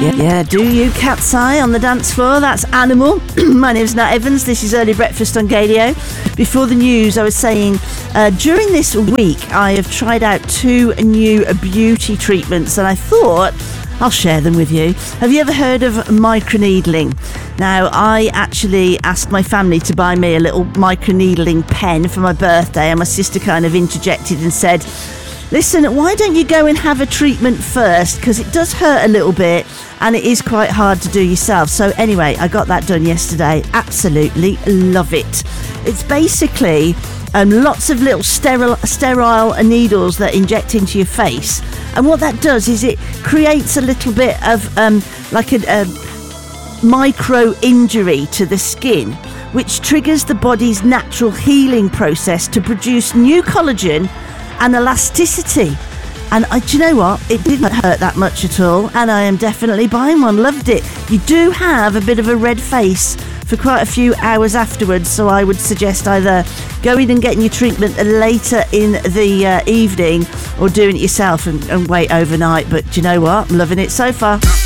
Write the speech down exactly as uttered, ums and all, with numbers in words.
Yeah, yeah, do you cat's eye on the dance floor? That's Animal. My name's Nat Evans. This is Early Breakfast on Gadio. Before the news, I was saying uh, during this week I have tried out two new beauty treatments and I thought I'll share them with you. Have you ever heard of microneedling? Now, I actually asked my family to buy me a little microneedling pen for my birthday, and my sister kind of interjected and said, listen, why don't you go and have a treatment first? Because it does hurt a little bit and it is quite hard to do yourself. So anyway, I got that done yesterday. Absolutely love it. It's basically um, lots of little sterile, sterile needles that inject into your face. And what that does is it creates a little bit of um, like a, a micro injury to the skin, which triggers the body's natural healing process to produce new collagen and elasticity. And I, do you know what? It didn't hurt that much at all, and I am definitely buying one. Loved it. You do have a bit of a red face for quite a few hours afterwards, so I would suggest either going and getting your treatment later in the uh, evening or doing it yourself and, and wait overnight. But do you know what? I'm loving it so far.